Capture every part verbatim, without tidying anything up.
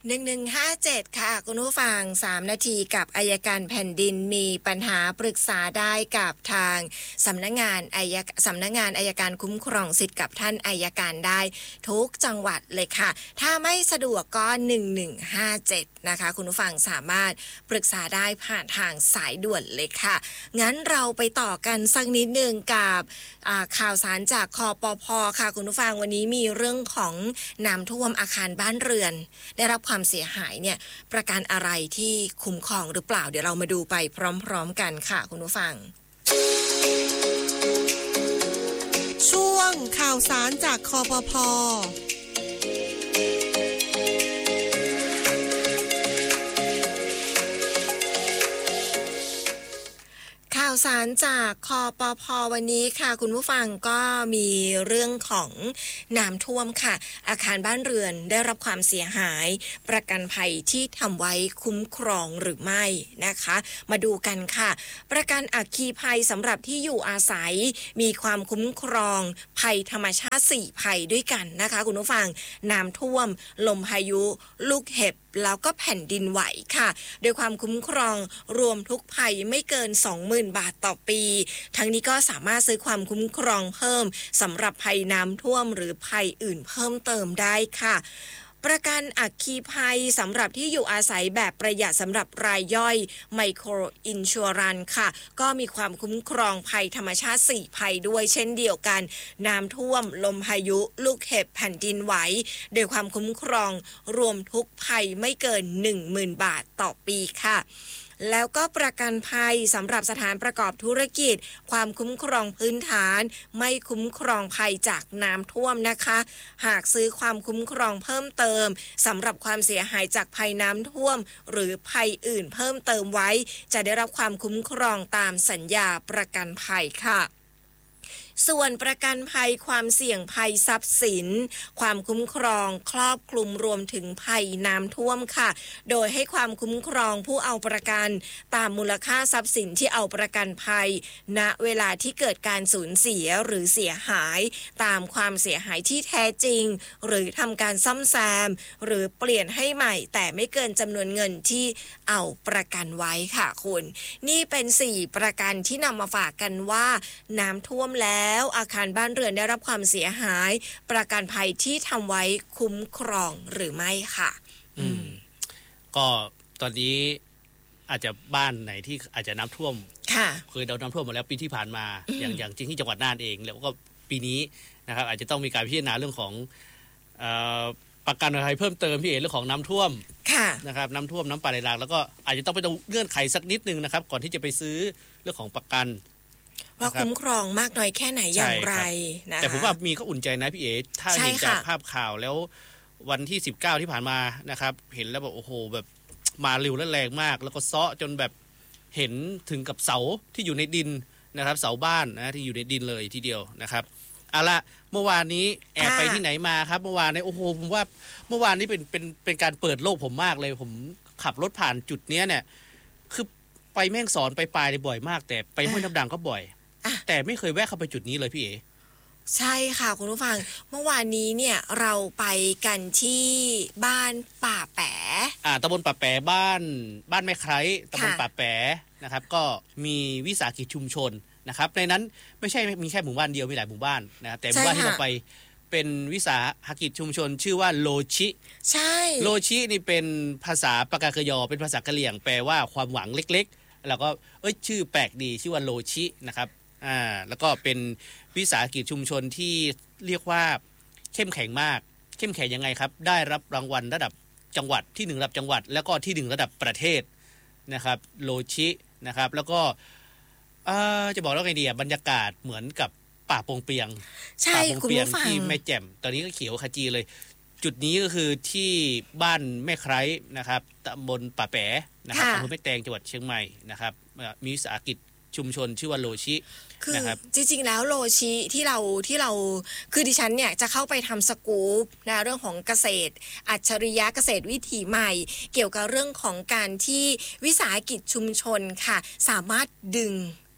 หนึ่งหนึ่งห้าเจ็ดค่ะคุณผู้ฟังสามนาทีกับอัยการแผ่นดินมีปัญหาปรึกษาได้กับทางสำนักงานอัยสำนักงานอัยการคุ้มครองสิทธิ์กับท่านอัยการได้ทุกจังหวัดเลยค่ะถ้าไม่สะดวกก็หนึ่งหนึ่งห้าเจ็ดนะคะคุณผู้ฟังสามารถปรึกษาได้ผ่านทางสายด่วนเลยค่ะงั้นเราไปต่อกันสักนิดนึงกับข่าวสารจากคปภ.ค่ะคุณผู้ฟังวันนี้มีเรื่องของน้ำท่วมอาคารบ้านเรือนได้รับความเสียหายเนี่ยประกันอะไรที่คุ้มครองหรือเปล่าเดี๋ยวเรามาดูไปพร้อมๆกันค่ะคุณผู้ฟังช่วงข่าวสารจากคปภ. ข่าวสารจากคปภ.วันนี้ค่ะคุณผู้ฟังก็มีเรื่องของน้ำท่วมค่ะอาคารบ้านเรือนได้รับความเสียหายประกันภัยที่ทำไว้คุ้มครองหรือไม่นะคะมาดูกันค่ะประกันอัคคีภัยสำหรับที่อยู่อาศัยมีความคุ้มครองภัยธรรมชาติสี่ภัยด้วยกันนะคะคุณผู้ฟังน้ำท่วมลมพายุลูกเห็บแล้วก็แผ่นดินไหวค่ะโดยความคุ้มครองรวมทุกภัยไม่เกิน สองหมื่น บาทต่อปีทั้งนี้ก็สามารถซื้อความคุ้มครองเพิ่มสำหรับภัยน้ำท่วมหรือภัยอื่นเพิ่มเติมได้ค่ะประกันอัคคีภัยสำหรับที่อยู่อาศัยแบบประหยัดสำหรับรายย่อยไมโครอินชัวรันค่ะก็มีความคุ้มครองภัยธรรมชาติสี่ภัยด้วยเช่นเดียวกันน้ำท่วมลมพายุลูกเห็บแผ่นดินไหวโดยความคุ้มครองรวมทุกภัยไม่เกิน หนึ่งหมื่น บาทต่อปีค่ะแล้วก็ประกันภัยสำหรับสถานประกอบธุรกิจความคุ้มครองพื้นฐานไม่คุ้มครองภัยจากน้ำท่วมนะคะหากซื้อความคุ้มครองเพิ่มเติมสำหรับความเสียหายจากภัยน้ำท่วมหรือภัยอื่นเพิ่มเติมไว้จะได้รับความคุ้มครองตามสัญญาประกันภัยค่ะส่วนประกันภัยความเสี่ยงภัยทรัพย์สินความคุ้มครองครอบคลุมรวมถึงภัยน้ำท่วมค่ะโดยให้ความคุ้มครองผู้เอาประกันตามมูลค่าทรัพย์สินที่เอาประกันภัยณเวลาที่เกิดการสูญเสียหรือเสียหายตามความเสียหายที่แท้จริงหรือทำการซ่อมแซมหรือเปลี่ยนให้ใหม่แต่ไม่เกินจำนวนเงินที่เอาประกันไว้ค่ะคุณนี่เป็นสี่ประกันที่นำมาฝากกันว่าน้ำท่วมแล้วแล้วอาคารบ้านเรือนได้รับความเสียหายประกันภัยที่ทำไว้คุ้มครองหรือไม่ค่ะอืมก็ตอนนี้อาจจะบ้านไหนที่อาจจะน้ำท่วมค่ะเคยโดนน้ำท่วมมาแล้วปีที่ผ่านมาอย่างอย่างจริงที่จังหวัดน่านเองแล้วก็ปีนี้นะครับอาจจะต้องมีการพิจารณาเรื่องของเอ่อประกันภัยเพิ่มเติมพี่เอ๋เรื่องของน้ำท่วมนะครับน้ำท่วมน้ำป่าไหลหลากแล้วก็อาจจะต้องไปต้องเงื่อนไขสักนิดนึงนะครับก่อนที่จะไปซื้อเรื่องของประกันว่าคุ้มครองมากน้อยแค่ไหนอย่างไรนะคะแต่ผมว่ามีก็อุ่นใจนะพี่เอ๋ถ้าเห็นจากภาพข่าวแล้ววันที่สิบเก้าที่ผ่านมานะครับเห็นแล้วแบบโอ้โหแบบมาเร็วและแรงมากแล้วก็เซาะจนแบบเห็นถึงกับเสาที่อยู่ในดินนะครับเสาบ้านนะที่อยู่ในดินเลยทีเดียวนะครับเอาละเมื่อวานนี้แอบไปที่ไหนมาครับเมื่อวานนี้โอ้โหผมว่าเมื่อวานนี้เป็นเป็นเป็นการเปิดโลกผมมากเลยผมขับรถผ่านจุดเนี้ยเนี่ยคือไปแม่ฮ่องสอนไปปลายบ่อยมากแต่ไปห้วยน้ำดังก็บ่อยแต่ไม่เคยแวะเข้าไปจุดนี้เลยพี่เอ๋ใช่ค่ะคุณผู้ฟังเมื่อวานนี้เนี่ยเราไปกันที่บ้านป่าแป๋อ่าตำบลป่าแป๋บ้านบ้านแม่ไคร้ตำบลป่าแป๋นะครับก็มีวิสาหกิจชุมชนนะครับในนั้นไม่ใช่มีแค่หมู่บ้านเดียวมีหลายหมู่บ้านนะแต่หมู่บ้านที่เราไปเป็นวิสาหกิจชุมชนชื่อว่าโลชิใช่โลชินี่เป็นภาษาปากากยอเป็นภาษากะเหรี่ยงแปลว่าความหวังเล็กๆแล้วก็เอ้ยชื่อแปลกดีชื่อว่าโลชินะครับอ่าแล้วก็เป็นวิสาหกิจชุมชนที่เรียกว่าเข้มแข็งมากเข้มแข็งยังไงครับได้รับรางวัลระดับจังหวัดที่หนึ่งระดับจังหวัดแล้วก็ที่หนึ่งระดับประเทศนะครับโลชินะครับแล้วก็จะบอกว่าไงดีอ่ะบรรยากาศเหมือนกับป่าโปงเปียงป่าโปงเปียงที่แม่แจ่มตอนนี้ก็เขียวขจีเลยจุดนี้ก็คือที่บ้านแม่ไคร้นะครับตำบลป่าแป๋นะครับอำเภอแม่แตงจังหวัดเชียงใหม่นะครับมีวิสาหกิจชุมชนชื่อว่าโลชิคือจริงๆแล้วโลชิที่เราที่เราคือดิฉันเนี่ยจะเข้าไปทำสกู๊ปนะเรื่องของเกษตรอัจฉริยะเกษตรวิถีใหม่เกี่ยวกับเรื่องของการที่วิสาหกิจชุมชนค่ะสามารถดึง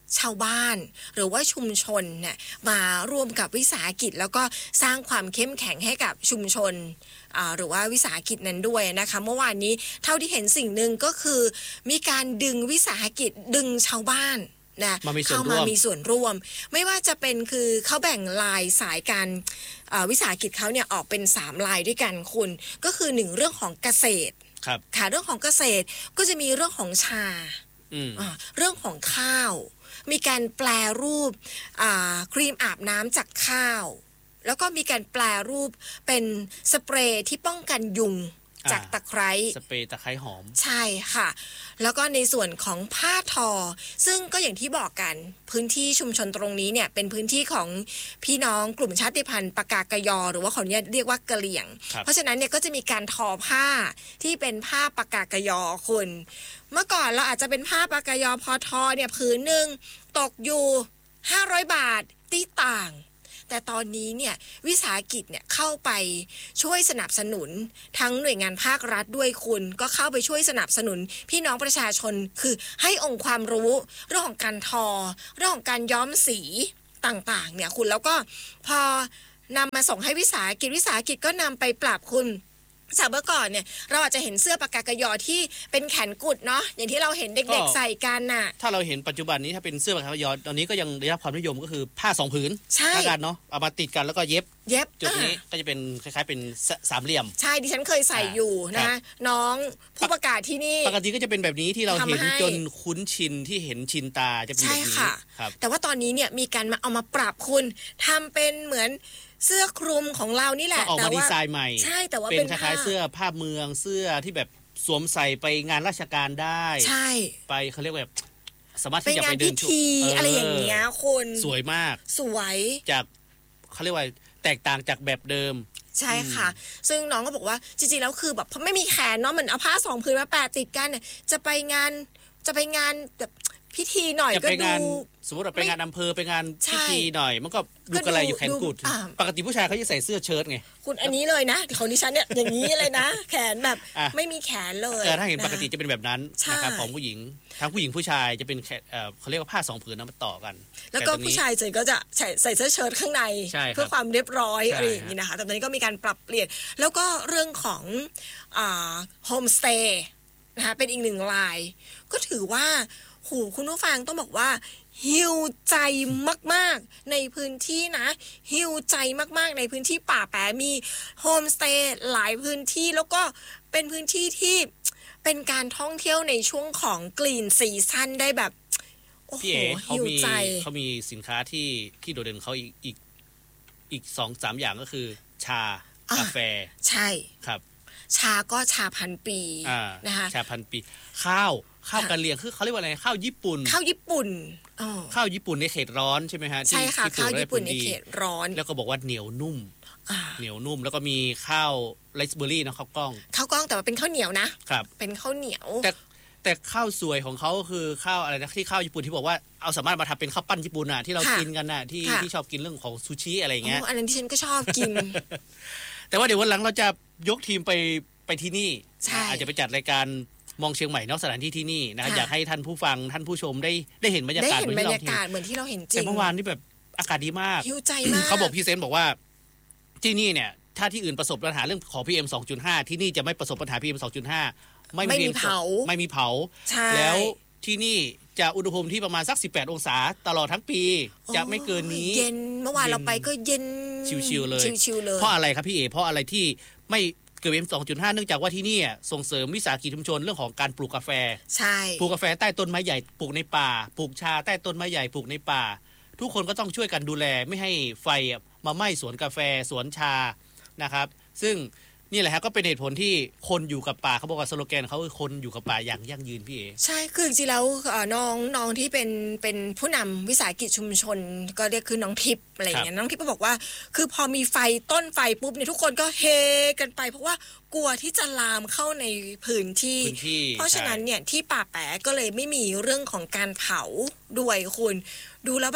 ชาวบ้านหรือว่าชุมชนเนี่ยมาร่วมกับวิสาหกิจแล้วก็สร้างความเข้มแข็งให้กับชุมชนหรือว่าวิสาหกิจนั้นด้วยนะคะเมื่อวานนี้เท่าที่เห็นสิ่งหนึ่งก็คือมีการดึงวิสาหกิจดึงชาวบ้านนะเข้ามามีส่วนร่วมไม่ว่าจะเป็นคือเขาแบ่งลายสายการวิสาหกิจเขาเนี่ยออกเป็นสามลายด้วยกันคุณก็คือหนึ่งเรื่องของเกษตรค่ะเรื่องของเกษตรก็จะมีเรื่องของชาเรื่องของข้าวมีการแปลรูปครีมอาบน้ำจากข้าวแล้วก็มีการแปลรูปเป็นสเปรย์ที่ป้องกันยุงจากตะไคร้สเปรย์ตะไคร้หอมใช่ค่ะแล้วก็ในส่วนของผ้าทอซึ่งก็อย่างที่บอกกันพื้นที่ชุมชนตรงนี้เนี่ยเป็นพื้นที่ของพี่น้องกลุ่มชาติพันธุ์ปากากยอหรือว่าเขาเนี่ยเรียกว่ากะเหรี่ยงเพราะฉะนั้นเนี่ยก็จะมีการทอผ้าที่เป็นผ้าปากากยอคุณเมื่อก่อนเราอาจจะเป็นผ้าปากากยอพอทอเนี่ยผืนหนึ่งตกอยู่ห้าร้อยบาทตีต่างแต่ตอนนี้เนี่ยวิสาหกิจเนี่ยเข้าไปช่วยสนับสนุนทั้งหน่วยงานภาครัฐด้วยคุณก็เข้าไปช่วยสนับสนุนพี่น้องประชาชนคือให้องค์ความรู้เรื่องของการทอเรื่องของการย้อมสีต่างๆเนี่ยคุณแล้วก็พอนำมาส่งให้วิสาหกิจวิสาหกิจก็นำไปปรับคุณจากเมื่อก่อนเนี่ยเราอาจจะเห็นเสื้อปากากยอที่เป็นแขนกุดเนาะอย่างที่เราเห็นเด็กๆใส่กันน่ะถ้าเราเห็นปัจจุบันนี้ถ้าเป็นเสื้อปากากยอตอนนี้ก็ยังได้รับความนิยมก็คือผ้าสองผืนเท่ากันเนาะเอามาติดกันแล้วก็เย็บเย็บจุดนี้ก็จะเป็นคล้ายๆเป็นสามเหลี่ยมใช่ดิฉันเคยใส่อยู่นะน้องผู้ประกาศที่นี่ปกติก็จะเป็นแบบนี้ที่เราเห็นจนคุ้นชินที่เห็นชินตาจะเป็นแบบนี้ครับแต่ว่าตอนนี้เนี่ยมีการมาเอามาปรับคุณทำเป็นเหมือนเสื้อคลุมของเรานี่แหละออกมาดีไซน์ใหม่ใช่แต่ว่าเป็นคล้ายๆเสื้อผ้าเมืองเสื้อที่แบบสวมใส่ไปงานราชการได้ใช่ไปเขาเรียกว่าสามารถที่จะไปเดินชุมอะไรอย่างเงี้ยคนสวยมากสวยจากเขาเรียกว่าแตกต่างจากแบบเดิมใช่ค่ะซึ่งน้องก็บอกว่าจริงๆแล้วคือแบบไม่มีแขนเนาะเหมือนเอาผ้าสองผืนมาแปะติดกันเนี่ยจะไปงานจะไปงานแบบพิธีหน่อยก็ดูสมมติว่าไปงานอำเภอไปงานพิธีหน่อยมันก็ดูกระไรอยู่แขนกุดปกติผู้ชายเขาจะใส่เสื้อเชิ้ตไงคุณอันนี้เลยนะของดิฉันเนี่ยอย่างนี้เลยนะแขนแบบไม่มีแขนเลยแต่ถ้าเห็นปกติจะเป็นแบบนั้นนะครับของผู้หญิงทั้งผู้หญิงผู้ชายจะเป็นเขาเรียกว่าผ้าสองผืนนะมาต่อกันแล้วก็ผู้ชายเจก็จะใส่ใส่เสื้อเชิ้ตข้างในเพื่อความเรียบร้อยอะไรอย่างนี้นะคะแต่ตอนนี้ก็มีการปรับเปลี่ยนแล้วก็เรื่องของโฮมสเตย์นะคะเป็นอีกหนึ่งรายก็ถือว่าโหคุณผู้ฟังต้องบอกว่าหิวใจมากๆในพื้นที่นะหิวใจมากๆในพื้นที่ป่าแปะมีโฮมสเตย์หลายพื้นที่แล้วก็เป็นพื้นที่ที่เป็นการท่องเที่ยวในช่วงของกลิ่นซีซั่นได้แบบโอ้โหหิวใจเขามีสินค้าที่ที่โดดเด่นเขาอีกอีกอีกสองสามอย่างก็คือชากาแฟใช่ครับชาก็ชาพันปีนะคะชาพันปีข้าวข้าวกะเหรี่ยงคือเขาเรียกว่าอะไรข้าวญี่ปุ่นข้าวญี่ปุ่นข้าวญี่ปุ่นในเขตร้อนใช่ไหมฮะใช่ค่ะข้าวญี่ปุ่นในเขตร้อนแล้วก็บอกว่าเหนียวนุ่มเหนียวนุ่มแล้วก็มีข้าวไรซ์เบอร์รี่นะข้าวกล้องข้าวกล้องแต่ว่าเป็นข้าวเหนียวนะครับเป็นข้าวเหนียวแต่แต่ข้าวสวยของเขาคือข้าวอะไรนะที่ข้าวญี่ปุ่นที่บอกว่าเอาสามารถมาทำเป็นข้าวปั้นญี่ปุ่นน่ะที่เรากินกันน่ะที่ที่ชอบกินเรื่องของซูชิอะไรเงี้ยอันนั้นที่ฉันก็ชอบกินแต่ว่าเดี๋ยววันหลังเราจะยกทีมไปไปที่นี่อาจจะไปจัดรายการมองเชียงใหม่นอกสถานที่ที่นี่นะอยากให้ท่านผู้ฟังท่านผู้ชมได้ได้เห็นบรรยากาศเหมือนที่เราเหมือนที่เราเห็นจริงแต่เมื่อวานนี่แบบอากาศดีมากหิวใจมากเขาบอกพี่เซนบอกว่าที่นี่เนี่ยถ้าที่อื่นประสบปัญหาเรื่องของ พี เอ็ม สองจุดห้า ที่นี่จะไม่ประสบปัญหา พี เอ็ม สองจุดห้าไม่มีเผาไม่มีเผาแล้วที่นี่จะอุณหภูมิที่ประมาณสักสิบแปดองศาตลอดทั้งปีจะไม่เกินนี้เย็นเมื่อวานเราไปก็เย็นชิวๆเลยชิวๆเลยเพราะอะไรครับพี่เอเพราะอะไรที่ไม่เกิด พี เอ็ม สองจุดห้า เนื่องจากว่าที่นี่ส่งเสริมวิสาหกิจชุมชนเรื่องของการปลูกกาแฟใช่ปลูกกาแฟใต้ต้นไม้ใหญ่ปลูกในป่าปลูกชาใต้ต้นไม้ใหญ่ปลูกในป่าทุกคนก็ต้องช่วยกันดูแลไม่ให้ไฟมาไหม้สวนกาแฟสวนชานะครับซึ่งนี่แหละฮะก็เป็นเหตุผลที่คนอยู่กับป่าเขาบอกว่าสโลแกนเขาคือคนอยู่กับป่าอย่างยั่งยืนพี่เอใช่คือจริงๆแล้วน้องน้องที่เป็นเป็นผู้นำวิสาหกิจชุมชนก็เรียกคือน้องทิพย์อะไรอย่างเงี้ยน้องทิพย์ก็บอกว่าคือพอมีไฟต้นไฟปุ๊บเนี่ยทุกคนก็เฮกันไปเพราะว่ากลัวที่จะลามเข้าในพื้นที่เพราะฉะนั้นเนี่ยที่ป่าแปะก็เลยไม่มีเรื่องของการเผาด้วยคุณดูแล้วแบบ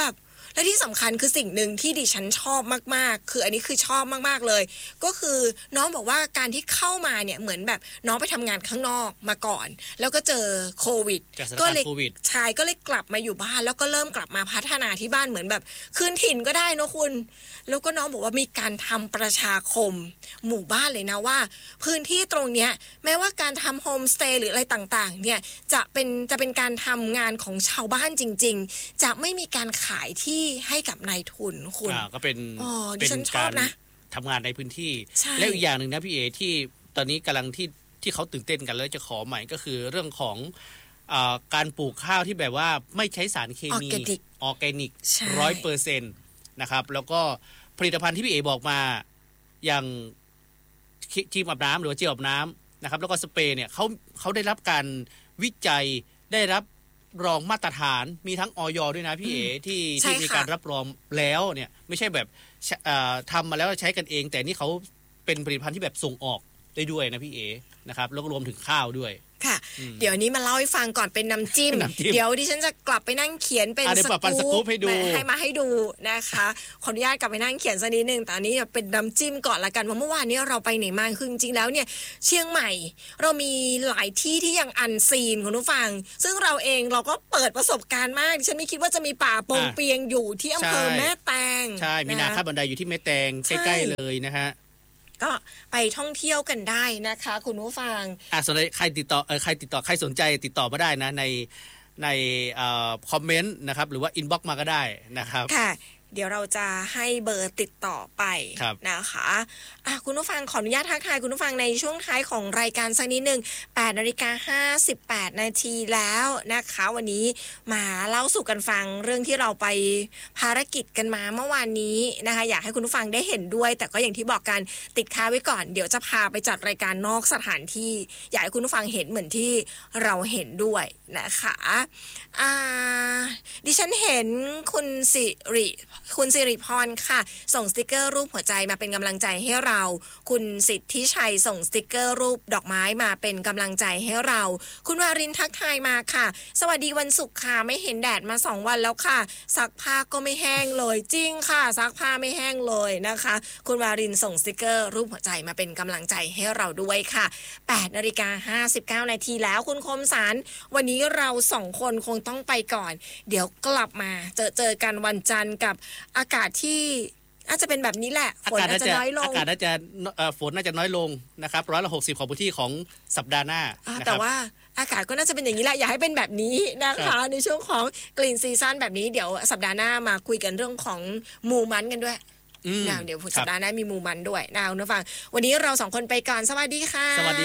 และที่สำคัญคือสิ่งหนึ่งที่ดิฉันชอบมากๆคืออันนี้คือชอบมากๆเลยก็คือน้องบอกว่าการที่เข้ามาเนี่ยเหมือนแบบน้องไปทำงานข้างนอกมาก่อนแล้วก็เจอโควิดก็เลยชายก็เลยกลับมาอยู่บ้านแล้วก็เริ่มกลับมาพัฒนาที่บ้านเหมือนแบบคืนถิ่นก็ได้นะคุณแล้วก็น้องบอกว่ามีการทำประชาคมหมู่บ้านเลยนะว่าพื้นที่ตรงเนี้ยแม้ว่าการทำโฮมสเตย์หรืออะไรต่างๆเนี่ยจะเป็นจะเป็นการทำงานของชาวบ้านจริงๆจะไม่มีการขายที่ให้กับนายทุนคุณก็เป็นเป็นการทำงานในพื้นที่แล้วอีกอย่างหนึ่งนะพี่เอที่ตอนนี้กำลังที่ที่เขาตื่นเต้นกันแล้วจะขอใหม่ก็คือเรื่องของการปลูกข้าวที่แบบว่าไม่ใช้สารเคมีออร์แกนิกร้อยเปอร์เซ็นต์นะครับแล้วก็ผลิตภัณฑ์ที่พี่เอบอกมาอย่างครีมอาบน้ำหรือว่าเจลอาบน้ำนะครับแล้วก็สเปรย์เนี่ยเขาเขาได้รับการวิจัยได้รับรองมาตรฐานมีทั้งอย.ด้วยนะพี่เอที่ที่มีการรับรองแล้วเนี่ยไม่ใช่แบบทำมาแล้วใช้กันเองแต่นี่เขาเป็นผลิตภัณฑ์ที่แบบส่งออกได้ด้วยนะพี่เอนะครับแล้วก็รวมถึงข้าวด้วยค่ะเดี๋ยวนี้มาเล่าให้ฟังก่อนเป็นน้ำจิ้มเดี๋ยวดิฉันจะกลับไปนั่งเขียนเป็นสกู๊ปให้ดูให้มาให้ดูนะคะขออนุญาตกลับไปนั่งเขียนสักนิดนึงแต่อันนี้เป็นน้ำจิ้มก่อนละกันเพราะเมื่อวานนี้เราไปไหนมาคือจริงๆแล้วเนี่ยเชียงใหม่เรามีหลายที่ที่ยังอันซีนคุณผู้ฟังซึ่งเราเองเราก็เปิดประสบการณ์มากดิฉันไม่คิดว่าจะมีป่าปงเปียงอยู่ที่อำเภอแม่แตงใช่มีนาข้าบันไดอยู่ที่แม่แตงใกล้ๆเลยนะฮะก็ไปท่องเที่ยวกันได้นะคะคุณผู้ฟังอ่ะสนใจใครติดต่อเออใครติดต่อใครสนใจติดต่อมาได้นะในในเอ่อคอมเมนต์นะครับหรือว่าอินบ็อกซ์มาก็ได้นะครับค่ะเดี๋ยวเราจะให้เบอร์ติดต่อไปนะคะอ่ะคุณผู้ฟังขออนุญาตทักทายคุณผู้ฟังในช่วงท้ายของรายการสักนิดนึง แปดนาฬิกาห้าสิบแปดนาทีแล้วนะคะวันนี้มาเล่าสู่กันฟังเรื่องที่เราไปภารกิจกันมาเมื่อวานนี้นะคะอยากให้คุณผู้ฟังได้เห็นด้วยแต่ก็อย่างที่บอกกันติดค้าไว้ก่อนเดี๋ยวจะพาไปจัดรายการนอกสถานที่อยากให้คุณผู้ฟังเห็นเหมือนที่เราเห็นด้วยนะคะอ่าดิฉันเห็นคุณสิริคุณสิริพรค่ะส่งสติกเกอร์รูปหัวใจมาเป็นกำลังใจให้เราคุณสิทธิชัยส่งสติกเกอร์รูปดอกไม้มาเป็นกำลังใจให้เราคุณวารินทักทายมาค่ะสวัสดีวันศุกร์ค่ะไม่เห็นแดดมาสองวันแล้วค่ะซักผ้าก็ไม่แห้งเลยจริงค่ะซักผ้าไม่แห้งเลยนะคะคุณวารินส่งสติกเกอร์รูปหัวใจมาเป็นกำลังใจให้เราด้วยค่ะ แปดนาฬิกาห้าสิบเก้านาทีแล้วคุณคมสารวันนี้เราสองคนคงต้องไปก่อนเดี๋ยวกลับมาเจอเจอกันวันจันทร์กับอากาศที่อาจจะเป็นแบบนี้แหละฝนอาจจะน้อยลงอากาศน่าจะฝนน่าจะน้อยลงนะครับร้อยละหกสิบของพื้นที่ของสัปดาห์หน้าแต่ว่าอากาศก็น่าจะเป็นอย่างนี้แหละอย่าให้เป็นแบบนี้นะคะในช่วงของกลิ่นซีซั่นแบบนี้เดี๋ยวสัปดาห์หน้ามาคุยกันเรื่องของมูมันกันด้วยนะเดี๋ยวสัปดาห์หน้ามีมูมันด้วยนะคุณผู้ฟังวันนี้เราสองคนไปก่อนสวัสดีค่ะ